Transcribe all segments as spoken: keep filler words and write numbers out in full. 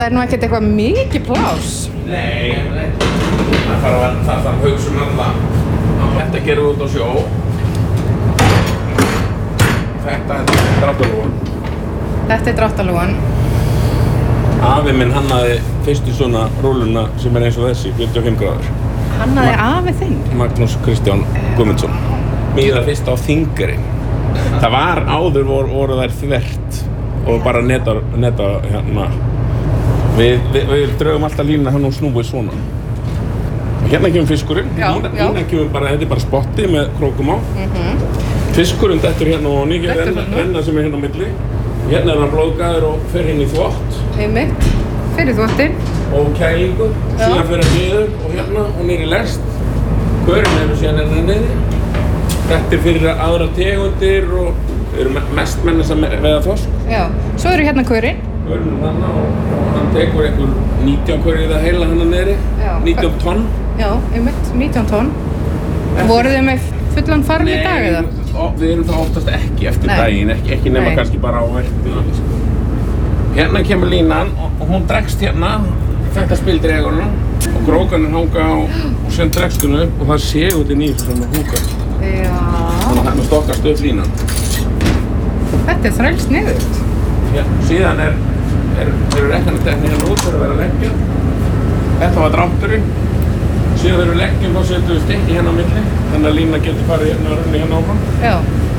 Það er nú ekkert eitthvað mikið pláss. Nei, það þarf að, það þarf að hugsa um það. Þetta gerum við út á sjó. Þetta er dráttarlúgan. Þetta er dráttarlúgan. Afi minn hannaði fyrstu svona rúluna sem er eins og þessi, fjörutíu og fimm gráður. Hannaði afi þinn? Magnús Kristján Guðmundsson. Míða fyrst á Þingari. Það var áður voru, voru þær þvert og bara neta, neta hérna. Við, við, við draugum alltaf línuna hann og snúið svona. Og hérna kemur fiskurinn. Já, Lína, já. lína kemur bara, þetta er bara spotti með krókum á. Mhm. Fiskurinn dettur hérna og nýgir Dettur renna, þarna. renna sem er hérna á milli. Hérna er hann blóðgæður og fer inn í þvott. Einmitt. Fyrir þvottinn. Og kælingu. Já. Síðan fer hann niður og hérna og niður í lest. Körin eru síðan hérna niður. Þetta er fyrir aðra tegundir og við erum mest menn þess að veiða þorsk. Já. Svo eru hérna körin. Körin er þarna og, og hann tekur einhver nítján körin í það heila hérna niðri. Já. nítján tonn. Já, einmitt. nítján tonn. Voruð þið með fullan farm í dag eða? Nei, við erum það oftast ekki eftir Nei. daginn, ekki, ekki nema Nei. kannski bara á verkinu. Sko. Hérna kemur línan og, og hún dregst hérna, þetta spildregurna og krókarnir hanga á og sem dregst hún upp og það sé út í nýtt sem er húkar. Já. Þannig að hérna stokkast upp línan. Þetta er þræl sniðugt. Já, síðan er, er, eru rekkanatekni hérna út fyrir að vera að leggja. Þetta var drátturinn. Síðan þegar við leggjum þá setjum við stykki hérna á milli, þannig að lína getur farið hérna og runni hérna áfram. Já.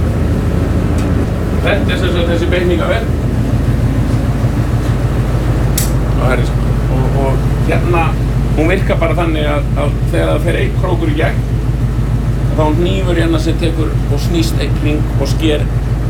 Þetta er sem sagt þessi beiningavél. Og, herri, og, og hérna, hún virkar bara þannig að, að þegar það fer einn krókur í gegn, þá hnífur hérna sem tekur og snýst einn hring og sker,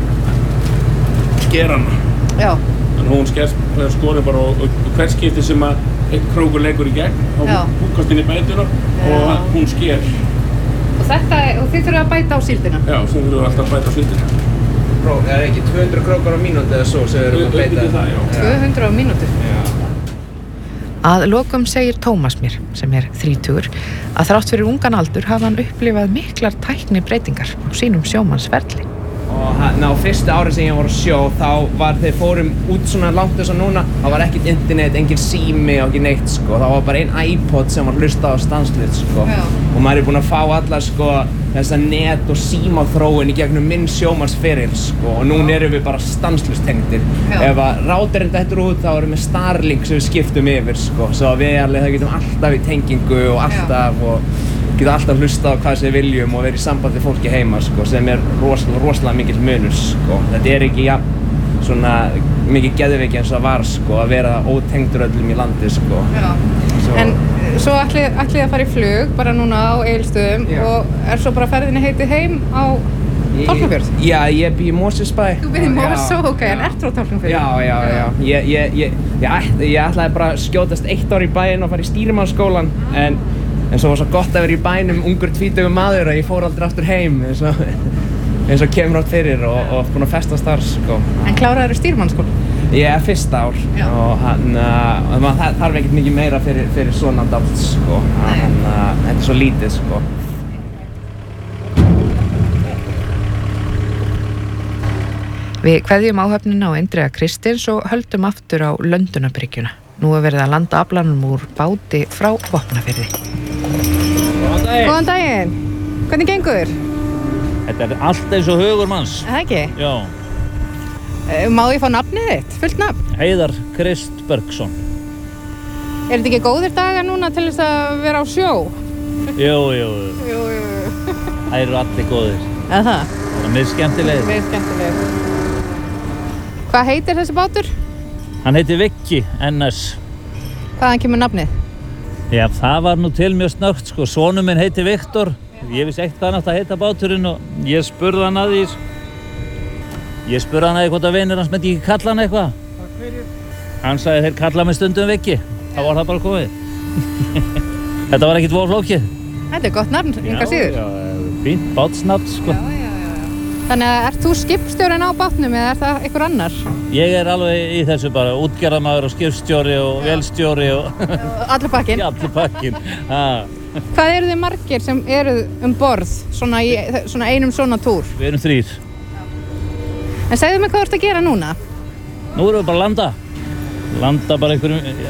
sker hana. Já. Þannig hún sker skorið bara og, og hvert skipti sem að einn krókur leikur í gegn, þá Já. húkast inn í bætuna og hún sker. Og þetta, og þið þurfum að bæta á síldina? Já, sem þurfum við alltaf að bæta á síldina. Bro, það er ekki tvö hundruð krókar á mínúti eða svo sem við erum að beita? Það, já. tvö hundruð á mínútu. Já. Að lokum segir Tómas mér, sem er þrítugur, að þrátt fyrir ungan aldur hafa hann upplifað miklar tæknibreytingar á sínum sjómannsferli. Og hérna á fyrsta ári sem ég var á sjó, þá var þegar fórum út svona langt eins og núna, þá var ekkert internet, engin sími og ekki neitt sko. Það var bara ein iPod sem var hlustað á stanslaust sko. Já. Og maður er búinn að fá allar sko þessa net og símaþróun í gegnum minn sjómannsferil sko. Og núna erum við bara stanslaust tengdir. Já. Ef að ráderinn dettur út, þá erum við Starlink sem við skiptum yfir sko. Svo við alveg það getum alltaf í tengingu og alltaf Já. og getum alltaf hlustað á hvað sem við viljum og verið í sambandi við fólki heima sko, sem er rosalega, rosalega mikill munur sko. Þetta er ekki ja, svona mikið geðveiki eins og það var sko, að vera ótengdur öllum í landi sko. Já. Svo, En svo ætlið ætlið að fara í flug bara núna á Egilsstöðum Já. og er svo bara ferðinni heitið heim á Tálknafjörð? Já, ég bý í Mosfellsbæ. Þú byrði í Já. Mosó, ok, en ert frá Tálknafjörð? Já, já, já. Ég, ég, ég, ég, ætl, ég ætlaði bara að skjótast eitt ár í bæinn og fara í stýrimannsskólann, en En svo var svo gott að vera í bænum ungur tvítugur maður að ég fór aldrei aftur heim eins og, eins og kemur átt fyrir og, og búinn að festast þar sko. En kláraðirðu stýrimannsskóla? Ég er fyrsta ár Já. og hann, uh, maður þarf ekkert mikið meira fyrir, fyrir svona dált sko. Hann, uh, þetta er svo lítið sko. Við kveðjum áhöfnina á Indriða Kristins og höldum aftur á Löndunabryggjuna. Nú er verið að landa aflanum úr báti frá Vopnafirði. Góðan daginn. Góðan daginn! Hvernig gengur? Þetta er allt eins og hugur manns. Er það ekki? Já, Eh, Má ég fá nafnið þitt? Fullt nafn? Heiðar Kristbergsson. Er þetta ekki góðir dagar núna til þess að vera á sjó? Jú, jú, Jú, jú, jú. það eru allir góðir. Eða það? Það er mjög skemmtilegir. Við skemmtilegir. Hvað heitir þessi bátur? Hann heiti Viggi N S. Hvaðan kemur nafnið? Já, það var nú til mjög snögt, sko. Sonur minn heiti Viktor. Ég vissi ekkert hvað hann átti að heita báturinn og ég spurði hann að því. Ég spurði hann að því hvort að vinur hans myndi ekki kalla hann eitthvað. Takk fyrir. Hann sagði þeir kalla mig stundum Viggi. Það var það bara komið. Þetta var ekkert voða flókið. Þetta er gott nafn, enga síður. Já, já, fínt bátsnafn, sko. Já, já, já, já. Þannig að ert þú skipstjórinn á bátnum eða er það einhver annar? Ég er alveg í þessu bara, útgerðarmaður og skipstjóri og vélstjóri og Allur pakkinn? allir pakkinn. Ha. Hvað eru þið margir sem eru um borð svona í svona einum svona túr? Við erum þrír. En segðu mig hvað þú ert að gera núna? Nú erum við bara að landa. Landa bara einhverjum